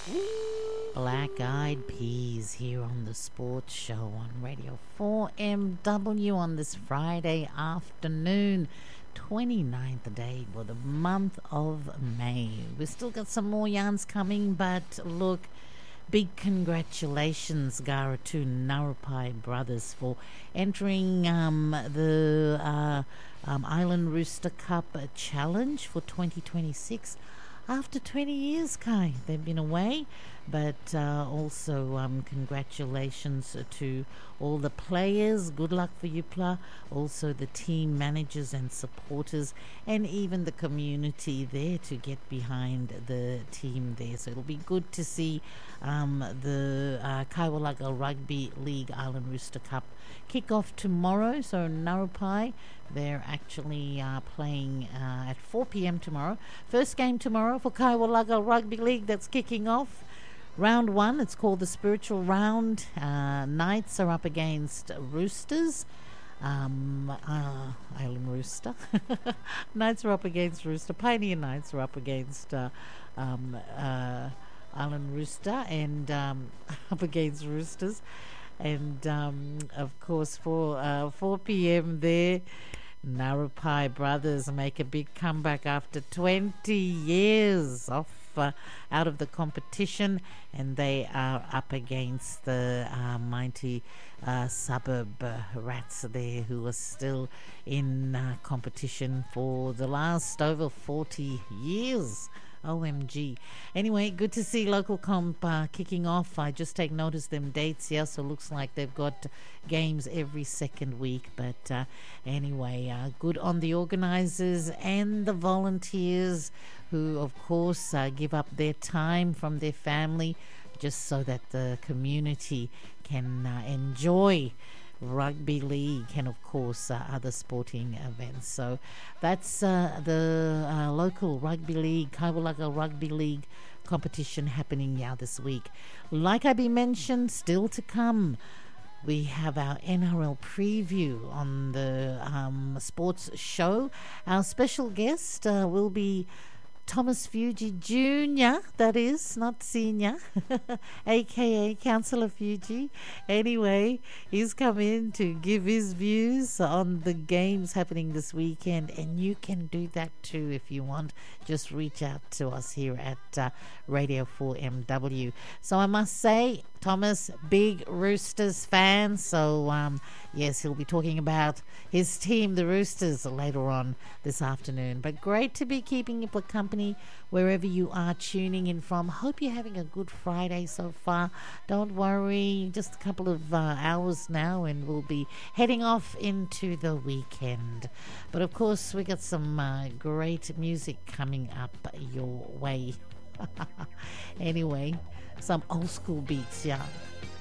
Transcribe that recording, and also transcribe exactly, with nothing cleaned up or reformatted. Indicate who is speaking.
Speaker 1: Black Eyed Peas here on the Sports Show on Radio four M W on this Friday afternoon, twenty-ninth day for the month of May. We've still got some more yarns coming, but look, big congratulations, Gara, to Narupai brothers for entering um, the uh, um, Island Rooster Cup Challenge for twenty twenty-six. After twenty years, Kai, they've been away, but uh, also um, congratulations to all the players. Good luck for you, Pla. Also the team managers and supporters, and even the community there to get behind the team there. So it'll be good to see um, the uh, Kaiwalaga Rugby League Island Rooster Cup kick off tomorrow. So Narupai, they're actually uh, playing uh, at four p.m. tomorrow. First game tomorrow for Kaiwalaga Rugby League, that's kicking off. Round one, it's called the Spiritual Round. Uh, Knights are up against Roosters. Um, uh, Island Rooster. Knights are up against Rooster. Pioneer Knights are up against uh, um, uh, Island Rooster and um, up against Roosters. And um, of course, for uh, four p.m. there, Narupai brothers make a big comeback after twenty years off uh, out of the competition, and they are up against the uh, mighty uh, suburb uh, Rats there, who are still in uh, competition for the last over forty years. O M G. Anyway, good to see local comp uh, kicking off. I just take notice them dates here, so looks like they've got games every second week. But uh, anyway, uh, good on the organisers and the volunteers who, of course, uh, give up their time from their family just so that the community can uh, enjoy rugby league and of course uh, other sporting events. So that's uh, the uh, local rugby league, Kaiwalaga Rugby League competition happening now this week. Like I be mentioned, still to come, we have our N R L preview on the um, sports show. Our special guest uh, will be Thomas Fuji Junior, that is, not Senior, aka Councillor Fuji. Anyway, he's come in to give his views on the games happening this weekend, and you can do that too if you want. Just reach out to us here at uh, Radio four M W. So I must say, Thomas, big Roosters fan, so um, yes, he'll be talking about his team, the Roosters, later on this afternoon. But great to be keeping you company wherever you are tuning in from. Hope you're having a good Friday so far. Don't worry, just a couple of uh, hours now and we'll be heading off into the weekend. But of course, we got some uh, great music coming up your way. Anyway, some old school beats, yeah.